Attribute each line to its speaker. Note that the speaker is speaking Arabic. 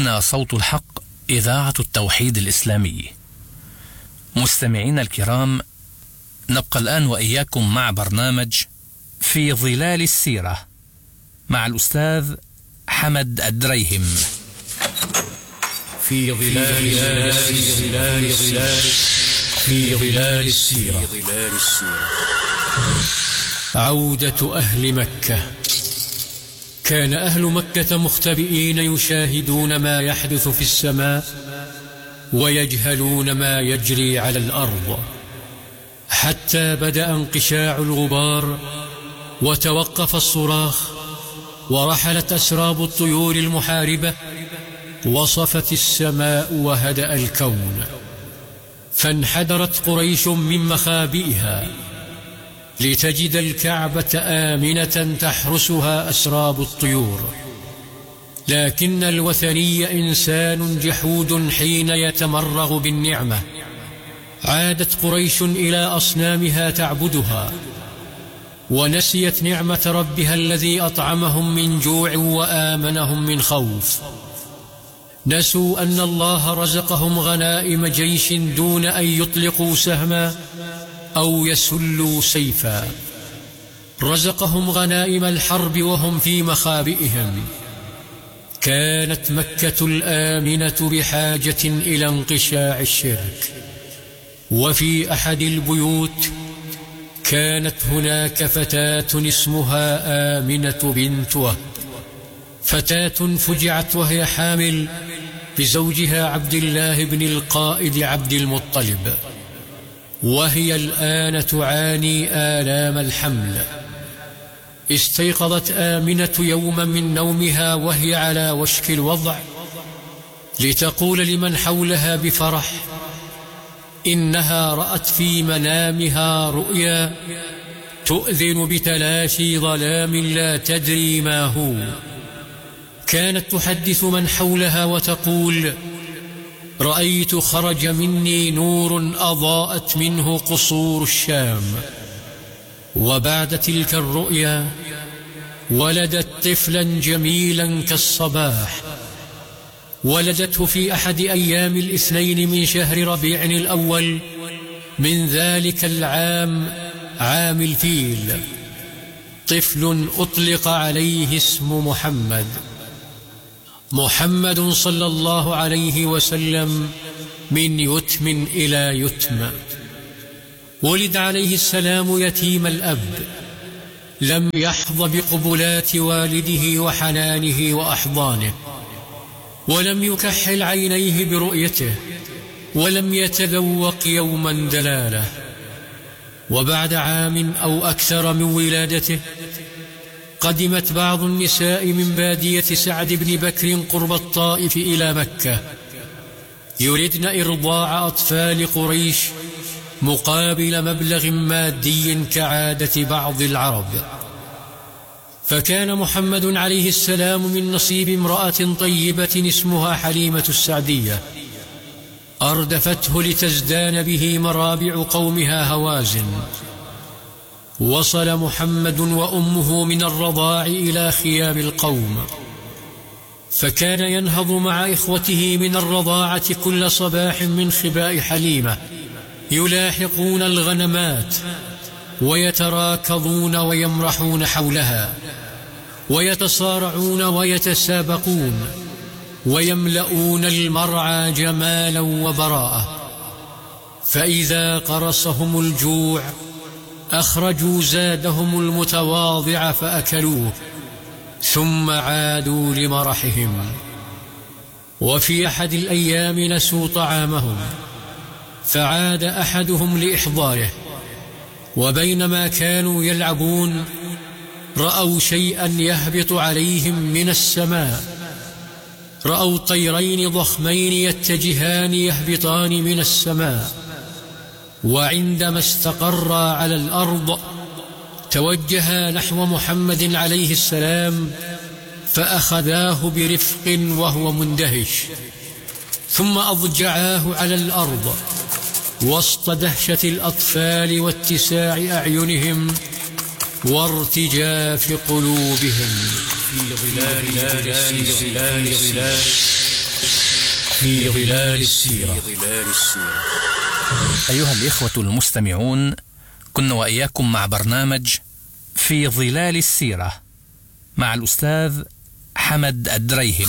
Speaker 1: هنا صوت الحق، إذاعة التوحيد الإسلامي. مستمعين الكرام، نبقى الآن وإياكم مع برنامج في ظلال السيرة مع الأستاذ حمد الدريهم.
Speaker 2: في ظلال السيرة. عودة أهل مكة. كان أهل مكة مختبئين يشاهدون ما يحدث في السماء ويجهلون ما يجري على الأرض، حتى بدأ انقشاع الغبار وتوقف الصراخ ورحلت أسراب الطيور المحاربة، وصفت السماء وهدأ الكون، فانحدرت قريش من مخابئها لتجد الكعبة آمنة تحرسها أسراب الطيور. لكن الوثني إنسان جحود حين يتمرغ بالنعمة. عادت قريش إلى أصنامها تعبدها، ونسيت نعمة ربها الذي أطعمهم من جوع وآمنهم من خوف. نسوا أن الله رزقهم غنائم جيش دون أن يطلقوا سهما أو يسلوا سيفا. رزقهم غنائم الحرب وهم في مخابئهم. كانت مكة الآمنة بحاجة إلى انقشاع الشرك. وفي أحد البيوت كانت هناك فتاة اسمها آمنة بنت وهب، فتاة فجعت وهي حامل بزوجها عبد الله بن القائد عبد المطلب، وهي الآن تعاني آلام الحمل. استيقظت آمنة يوما من نومها وهي على وشك الوضع لتقول لمن حولها بفرح إنها رأت في منامها رؤيا تؤذن بتلاشي ظلام لا تدري ما هو. كانت تحدث من حولها وتقول: رأيت خرج مني نور أضاءت منه قصور الشام. وبعد تلك الرؤيا ولدت طفلا جميلا كالصباح. ولدته في أحد أيام الاثنين من شهر ربيع الأول من ذلك العام، عام الفيل. طفل أطلق عليه اسم محمد صلى الله عليه وسلم، من يتم إلى يتم. ولد عليه السلام يتيم الأب، لم يحظ بقبلات والده وحنانه وأحضانه، ولم يكحل عينيه برؤيته، ولم يتذوق يوما دلاله. وبعد عام أو أكثر من ولادته قدمت بعض النساء من بادية سعد بن بكر قرب الطائف إلى مكة، يردن إرضاع أطفال قريش مقابل مبلغ مادي كعادة بعض العرب. فكان محمد عليه السلام من نصيب امرأة طيبة اسمها حليمة السعدية، أردفته لتزدان به مرابع قومها هوازن. وصل محمد وأمه من الرضاع إلى خيام القوم، فكان ينهض مع إخوته من الرضاعة كل صباح من خباء حليمة، يلاحقون الغنمات ويتراكضون ويمرحون حولها، ويتصارعون ويتسابقون، ويملؤون المرعى جمالا وبراءة. فإذا قرصهم الجوع أخرجوا زادهم المتواضع فأكلوه، ثم عادوا لمرحهم. وفي أحد الأيام نسوا طعامهم، فعاد أحدهم لإحضاره، وبينما كانوا يلعبون رأوا شيئا يهبط عليهم من السماء. رأوا طيرين ضخمين يتجهان يهبطان من السماء، وعندما استقرا على الأرض توجها نحو محمد عليه السلام فأخذاه برفق وهو مندهش، ثم أضجعاه على الأرض وسط دهشة الأطفال واتساع أعينهم وارتجاف قلوبهم. في ظلال في ظلال السيرة.
Speaker 1: أيها الإخوة المستمعون، كنا وإياكم مع برنامج في ظلال السيرة مع الأستاذ حمد الدريهم.